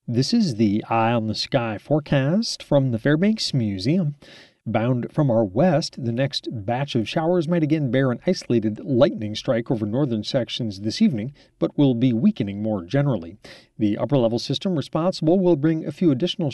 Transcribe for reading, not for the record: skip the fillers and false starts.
This is the Eye on the Sky forecast from the Fairbanks Museum. Bound from our west, the next batch of showers might again bear an isolated lightning strike over northern sections this evening, but will be weakening more generally. The upper-level system responsible will bring a few additional